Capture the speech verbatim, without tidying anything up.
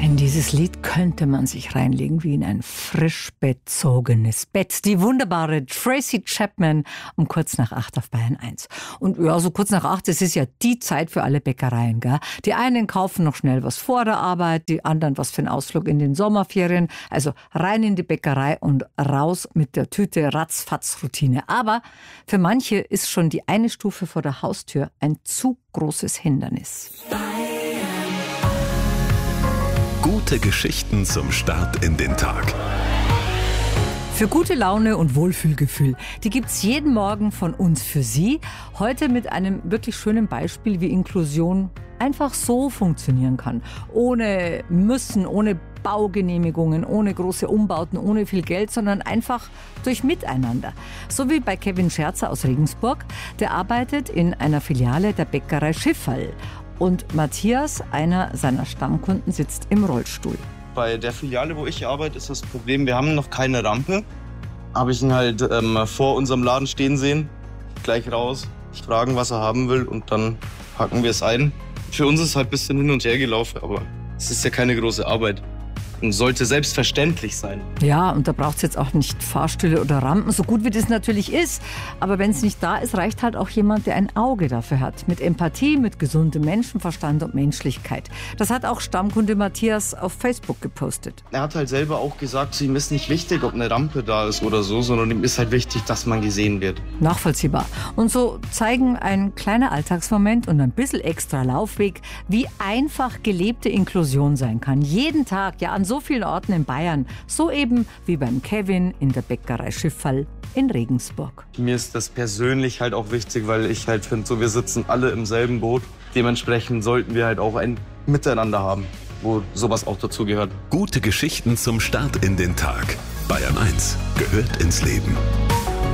In dieses Lied könnte man sich reinlegen wie in ein frisch bezogenes Bett. Die wunderbare Tracy Chapman um kurz nach acht auf Bayern eins. Und ja, so kurz nach acht, das ist ja die Zeit für alle Bäckereien, gell? Die einen kaufen noch schnell was vor der Arbeit, die anderen was für einen Ausflug in den Sommerferien. Also rein in die Bäckerei und raus mit der Tüte, Ratzfatz-Routine. Aber für manche ist schon die eine Stufe vor der Haustür ein zu großes Hindernis. Gute Geschichten zum Start in den Tag. Für gute Laune und Wohlfühlgefühl, die gibt's jeden Morgen von uns für Sie. Heute mit einem wirklich schönen Beispiel, wie Inklusion einfach so funktionieren kann. Ohne Müssen, ohne Baugenehmigungen, ohne große Umbauten, ohne viel Geld, sondern einfach durch Miteinander. So wie bei Kevin Scherzer aus Regensburg. Der arbeitet in einer Filiale der Bäckerei Schifferl. Und Matthias, einer seiner Stammkunden, sitzt im Rollstuhl. Bei der Filiale, wo ich arbeite, ist das Problem, wir haben noch keine Rampe. Habe ich ihn halt ähm, vor unserem Laden stehen sehen, gleich raus, fragen, was er haben will und dann packen wir es ein. Für uns ist es halt ein bisschen hin und her gelaufen, aber es ist ja keine große Arbeit. Und sollte selbstverständlich sein. Ja, und da braucht es jetzt auch nicht Fahrstühle oder Rampen, so gut wie das natürlich ist. Aber wenn es nicht da ist, reicht halt auch jemand, der ein Auge dafür hat. Mit Empathie, mit gesundem Menschenverstand und Menschlichkeit. Das hat auch Stammkunde Matthias auf Facebook gepostet. Er hat halt selber auch gesagt, zu ihm ist nicht wichtig, ob eine Rampe da ist oder so, sondern ihm ist halt wichtig, dass man gesehen wird. Nachvollziehbar. Und so zeigen ein kleiner Alltagsmoment und ein bisschen extra Laufweg, wie einfach gelebte Inklusion sein kann. Jeden Tag, ja an so vielen Orten in Bayern. So eben wie beim Kevin in der Bäckerei Schifferl in Regensburg. Mir ist das persönlich halt auch wichtig, weil ich halt finde, so wir sitzen alle im selben Boot. Dementsprechend sollten wir halt auch ein Miteinander haben, wo sowas auch dazu gehört. Gute Geschichten zum Start in den Tag. Bayern eins gehört ins Leben.